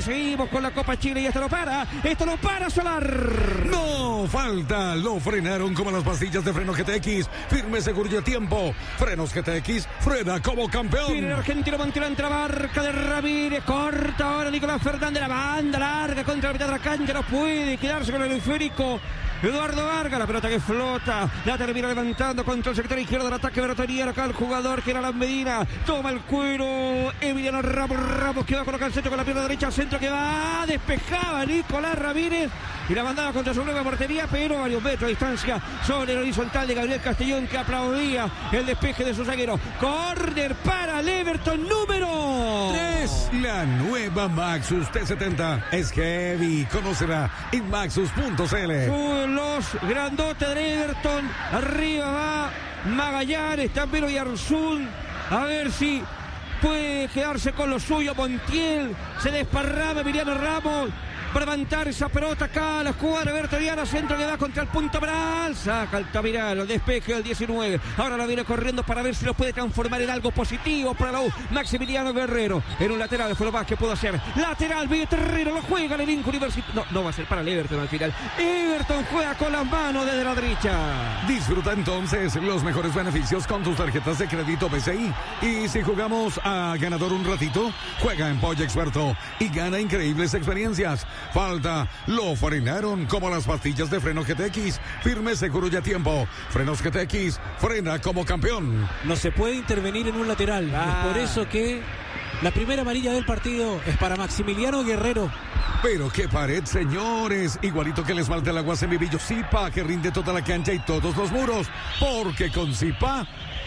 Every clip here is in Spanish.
seguimos con la Copa Chile y esto no para Solar. No falta, lo frenaron como las pastillas de freno GTX, firme, seguro y a tiempo. Frenos GTX, frena como campeón. Tiene el argentino Montiel entre la barca de Ramírez, corta ahora Nicolás Fernández, la banda larga contra la mitad de la cancha, no puede quedarse con el esférico. Eduardo Vargas, la pelota que flota, la termina levantando contra el sector izquierdo del ataque bertoniano. Acá el jugador Gerardo Medina toma el cuero. Emiliano Ramos que va a colocar el centro con la pierna derecha, centro que va, despejaba Nicolás Ramírez y la mandaba contra su nueva portería, pero a varios metros de distancia sobre el horizontal de Gabriel Castellón, que aplaudía el despeje de su zaguero. Córner para el Everton número 3. La nueva Maxus T70 es heavy, conócela en maxus.cl. Los grandotes de Everton, arriba va Magallanes, también Oyarzún, a ver si puede quedarse con lo suyo. Montiel, se desparrama Emiliano Ramos para levantar esa pelota acá a la escuadra bertoniana, centro que va contra el punto penal, saca Altamirano, el despeje del 19, ahora la viene corriendo para ver si lo puede transformar en algo positivo para la U. Maximiliano Guerrero, en un lateral fue lo más que pudo hacer, lateral, Terrero lo juega el Link Universitario, no va a ser para el Everton al final. Everton juega con las manos desde la derecha. Disfruta entonces los mejores beneficios con tus tarjetas de crédito BCI, y si jugamos a ganador un ratito, juega en Pollo Experto y gana increíbles experiencias. Falta, lo frenaron como las pastillas de freno GTX, firme, seguro y a tiempo. Frenos GTX, frena como campeón. No se puede intervenir en un lateral, es por eso que la primera amarilla del partido es para Maximiliano Guerrero. Pero qué pared, señores, igualito que les falta el agua Semillo Zipa, que rinde toda la cancha y todos los muros, porque con Zipa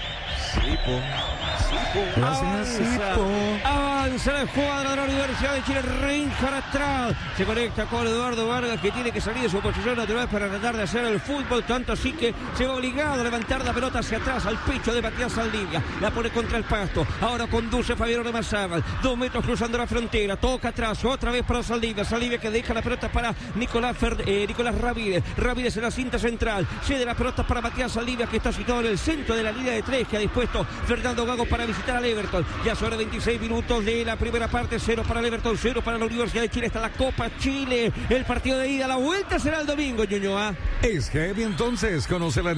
avanza la escuadra de la Universidad de Chile. Reinhardt atrás, se conecta con Eduardo Vargas, que tiene que salir de su posición natural para tratar de hacer el fútbol, tanto así que se va obligado a levantar la pelota hacia atrás al pecho de Matías Saldivia, la pone contra el pasto, ahora conduce Fabián Oremazábal, 2 metros cruzando la frontera, toca atrás, otra vez para Saldivia que deja la pelota para Nicolás Ramírez en la cinta central, cede la pelota para Matías Saldivia, que está situado en el centro de la línea de 3, que ha dispuesto Fernando Gago para visitar al Everton. Ya sobre 26 minutos de la primera parte, 0 para el Everton, 0 para la Universidad de Chile. Está la Copa Chile, el partido de ida, la vuelta será el domingo, Ñuñoa. Es heavy entonces, conoce la